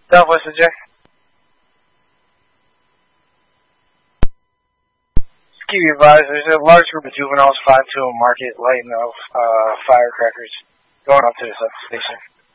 Southwest of J. Keep you advised, there's a large group of juveniles flying to a market lighting up firecrackers going up to the substation.